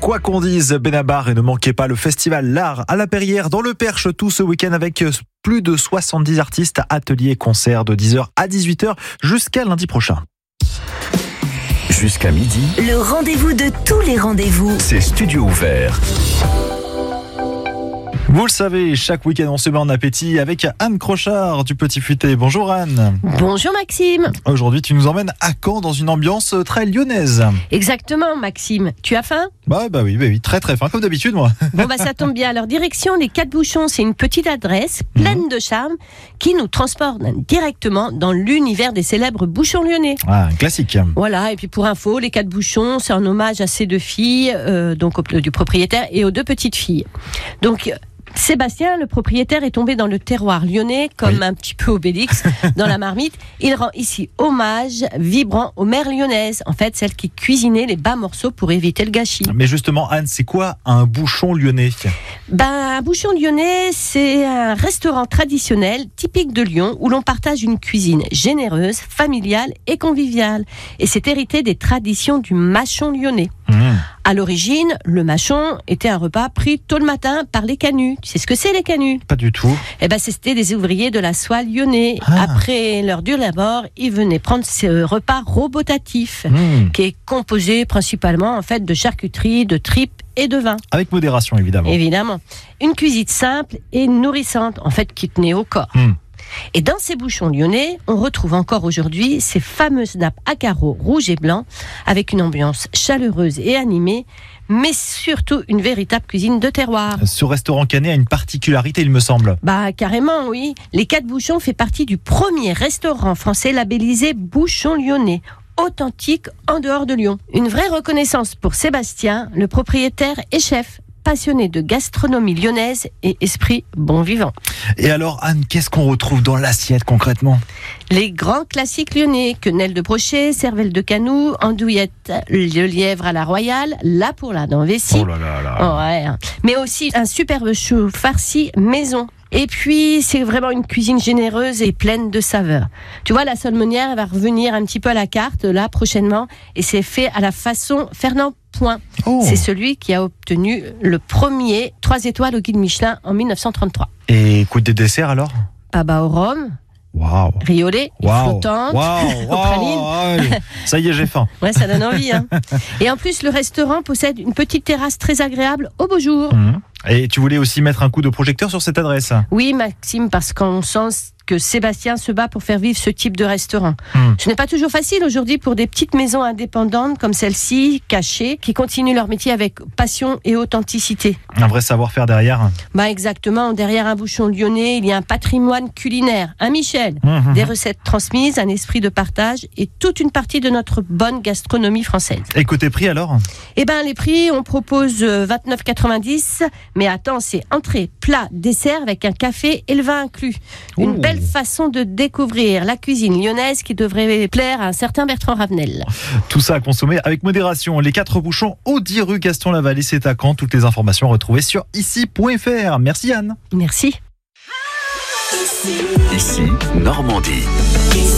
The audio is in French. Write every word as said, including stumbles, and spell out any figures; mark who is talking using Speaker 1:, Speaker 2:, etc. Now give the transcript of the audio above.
Speaker 1: Quoi qu'on dise, Benabar, et ne manquez pas le festival L'Art à la Perrière dans le Perche tout ce week-end avec plus de soixante-dix artistes, ateliers et concerts de dix heures à dix-huit heures jusqu'à lundi prochain.
Speaker 2: Jusqu'à midi,
Speaker 3: le rendez-vous de tous les rendez-vous.
Speaker 2: C'est Studio Ouvert.
Speaker 1: Vous le savez, chaque week-end on se met en appétit avec Anne Crochard du Petit Futé. Bonjour Anne.
Speaker 4: Bonjour Maxime.
Speaker 1: Aujourd'hui tu nous emmènes à Caen dans une ambiance très lyonnaise.
Speaker 4: Exactement Maxime. Tu as faim ?
Speaker 1: Bah, bah oui, bah oui, très très fin comme d'habitude moi.
Speaker 4: Bon bah ça tombe bien. Alors direction les Quatre Bouchons, c'est une petite adresse pleine mmh. de charme qui nous transporte directement dans l'univers des célèbres bouchons lyonnais.
Speaker 1: Ah, un classique.
Speaker 4: Voilà, et puis pour info, les Quatre Bouchons, c'est un hommage à ces deux filles, euh, donc au, du propriétaire et aux deux petites filles. Donc Sébastien, le propriétaire, est tombé dans le terroir lyonnais, comme oui. un petit peu Obélix dans la marmite. Il rend ici hommage vibrant aux mères lyonnaises, en fait, celles qui cuisinaient les bas morceaux pour éviter le gâchis.
Speaker 1: Mais justement, Anne, c'est quoi un bouchon lyonnais ?
Speaker 4: Ben, un bouchon lyonnais, c'est un restaurant traditionnel typique de Lyon où l'on partage une cuisine généreuse, familiale et conviviale. Et c'est hérité des traditions du mâchon lyonnais. Mmh. À l'origine, le mâchon était un repas pris tôt le matin par les canuts. Tu sais ce que c'est les canuts ?
Speaker 1: Pas du tout.
Speaker 4: Eh ben, c'était des ouvriers de la soie lyonnais. Ah. Après leur dur labeur, ils venaient prendre ce repas robotatif, mmh. qui est composé principalement en fait de charcuterie, de tripes et de vin.
Speaker 1: Avec modération, évidemment.
Speaker 4: Évidemment. Une cuisine simple et nourrissante, en fait, qui tenait au corps. Mmh. Et dans ces bouchons lyonnais, on retrouve encore aujourd'hui ces fameuses nappes à carreaux rouges et blancs, avec une ambiance chaleureuse et animée, mais surtout une véritable cuisine de terroir.
Speaker 1: Ce restaurant canet a une particularité, il me semble.
Speaker 4: Bah carrément, oui. Les Quatre Bouchons fait partie du premier restaurant français labellisé Bouchon lyonnais, authentique en dehors de Lyon. Une vraie reconnaissance pour Sébastien, le propriétaire et chef, passionné de gastronomie lyonnaise et esprit bon vivant.
Speaker 1: Et alors Anne, qu'est-ce qu'on retrouve dans l'assiette concrètement ?
Speaker 4: Les grands classiques lyonnais, quenelle de brochet, cervelle de canou, andouillette, le lièvre à la royale, la pourlade en vessie.
Speaker 1: Oh là là là.
Speaker 4: Ouais. Mais aussi un superbe chou farci maison. Et puis, c'est vraiment une cuisine généreuse et pleine de saveurs. Tu vois, la salmonière, elle va revenir un petit peu à la carte, là, prochainement. Et c'est fait à la façon Fernand Point. Oh. C'est celui qui a obtenu le premier trois étoiles au guide Michelin en dix-neuf cent trente-trois.
Speaker 1: Et coup de dessert, alors ?
Speaker 4: Baba au rhum.
Speaker 1: Waouh.
Speaker 4: Riolet,
Speaker 1: wow.
Speaker 4: flottante,
Speaker 1: wow. wow.
Speaker 4: praline.
Speaker 1: Ça y est, j'ai faim.
Speaker 4: Ouais, ça donne envie. Hein. Et en plus, le restaurant possède une petite terrasse très agréable au beau jour.
Speaker 1: Mmh. Et tu voulais aussi mettre un coup de projecteur sur cette adresse ?
Speaker 4: Oui, Maxime, parce qu'on sent que Sébastien se bat pour faire vivre ce type de restaurant. Mmh. Ce n'est pas toujours facile aujourd'hui pour des petites maisons indépendantes comme celle-ci, cachées, qui continuent leur métier avec passion et authenticité.
Speaker 1: Un vrai savoir-faire derrière ?
Speaker 4: Bah exactement, derrière un bouchon lyonnais, il y a un patrimoine culinaire, un Michel, mmh. des recettes transmises, un esprit de partage et toute une partie de notre bonne gastronomie française.
Speaker 1: Et côté prix alors ?
Speaker 4: Eh ben les prix, on propose vingt-neuf quatre-vingt-dix, mais attends, c'est entrée, plat, dessert avec un café et le vin inclus. Une Ouh. belle façon de découvrir la cuisine lyonnaise qui devrait plaire à un certain Bertrand Ravenel.
Speaker 1: Tout ça à consommer avec modération. Les Quatre Bouchons au dix rue Gaston Lavallée, c'est à Caen. Toutes les informations retrouvées sur ici point f r. Merci Anne.
Speaker 4: Merci.
Speaker 2: Ici, Normandie.